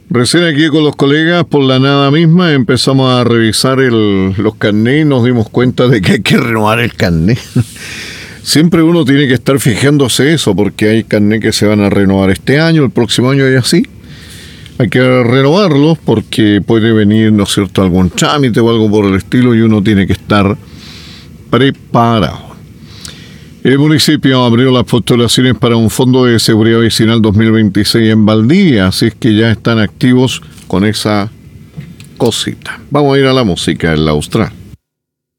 Recién aquí con los colegas, por la nada misma, empezamos a revisar los carnés y nos dimos cuenta de que hay que renovar el carné. Siempre uno tiene que estar fijándose eso, porque hay carnés que se van a renovar este año, el próximo año y así. Hay que renovarlos porque puede venir, ¿no es cierto?, algún trámite o algo por el estilo y uno tiene que estar preparado. El municipio abrió las postulaciones para un Fondo de Seguridad Vecinal 2026 en Valdivia, así es que ya están activos con esa cosita. Vamos a ir a la música en la Austral.